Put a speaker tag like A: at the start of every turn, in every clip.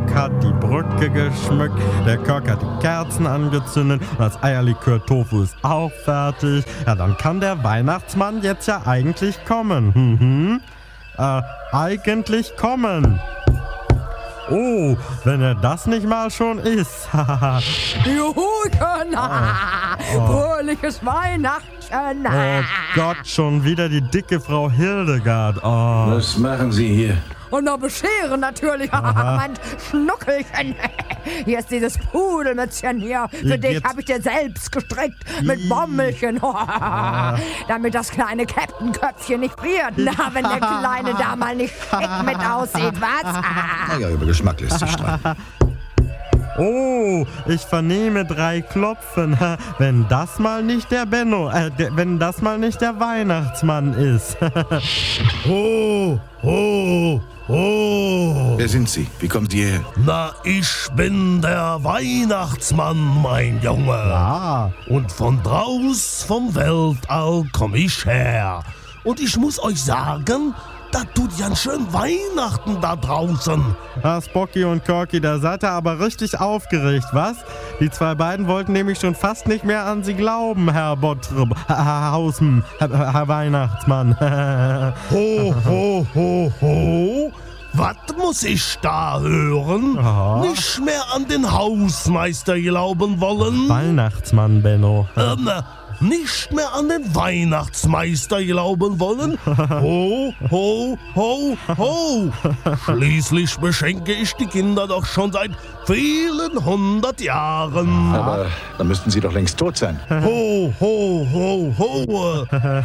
A: Spock hat die Brücke geschmückt, der Kirk hat die Kerzen angezündet und das Eierlikör-Tofu ist auch fertig. Ja, dann kann der Weihnachtsmann jetzt ja eigentlich kommen. Eigentlich kommen. Oh, wenn er das nicht mal schon ist.
B: Juhu, fröhliches Weihnachten.
A: Oh Gott, schon wieder die dicke Frau Hildegard. Oh.
C: Was machen Sie hier?
B: Und noch bescheren natürlich, mein Schnuckelchen. Hier ist dieses Pudelmützchen hier. Für dich habe ich dir selbst gestrickt mit Bommelchen. Damit das kleine Captain-Köpfchen nicht friert. Na, wenn der Kleine da mal nicht schick mit aussieht, was?
C: Naja, über Geschmack lässt sich streiten.
A: Oh, ich vernehme 3 Klopfen. Wenn das mal nicht der Benno, wenn das mal nicht der Weihnachtsmann ist.
D: Ho, ho, ho.
C: Wer sind Sie? Wie kommen Sie hierher?
D: Na, ich bin der Weihnachtsmann, mein Junge.
A: Ah,
D: Und von draus vom Weltall komm ich her. Und ich muss euch sagen, da tut ja schön Weihnachten da draußen.
A: Spocky und Corky, da seid ihr aber richtig aufgeregt, was? Die 2 beiden wollten nämlich schon fast nicht mehr an sie glauben, Herr Bottrop, Herr Weihnachtsmann.
D: Ho, ho, ho, ho. Was muss ich da hören?
A: Aha.
D: Nicht mehr an den Hausmeister glauben wollen?
A: Weihnachtsmann, Benno.
D: Nicht mehr an den Weihnachtsmeister glauben wollen? Ho, ho, ho, ho! Schließlich beschenke ich die Kinder doch schon seit vielen 100 Jahren.
C: Aber da müssten Sie doch längst tot sein.
D: Ho, ho, ho, ho!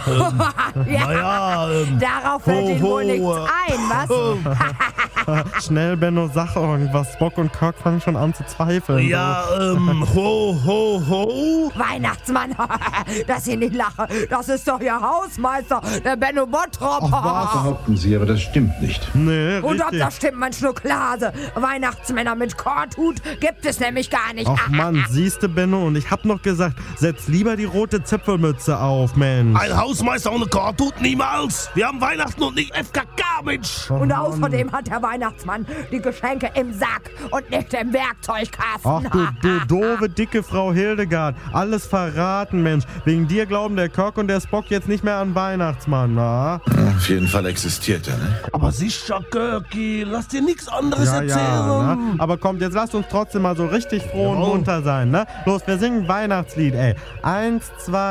B: Ja, darauf fällt Ihnen wohl nichts ein, was?
A: Schnell, Benno, sag irgendwas. Spock und Kirk fangen schon an zu zweifeln.
D: Ja, ho, ho, ho!
B: Weihnachtsmann, dass ich nicht lache, das ist doch Ihr Hausmeister, der Benno Bottrop.
C: Behaupten Sie, aber das stimmt nicht.
A: Nee,
B: Und ob
A: richtig.
B: das stimmt, mein Schnucklase. Weihnachtsmänner mit Korthut gibt es nämlich gar nicht.
A: Ach Mann, siehste, Benno, und ich hab noch gesagt, setz lieber die rote Zipfelmütze auf, Mensch.
D: Ein Hausmeister ohne Korthut niemals! Wir haben Weihnachten und nicht FKK, Mensch!
B: Und außerdem hat der Weihnachtsmann die Geschenke im Sack und nicht im Werkzeugkasten.
A: Ach du doofe, dicke Frau Hildegard. Alles verraten, Mensch. Wegen dir glauben der Kirk und der Spock jetzt nicht mehr an Weihnachtsmann, na?
C: Auf jeden Fall existiert er, ne?
D: Aber sicher, Görki, lass dir nichts anderes
A: Ja,
D: erzählen.
A: ne? Aber kommt, jetzt lasst uns trotzdem mal so richtig froh und
D: Jawohl.
A: munter sein, ne? Los, wir singen ein Weihnachtslied, ey. 1, 2...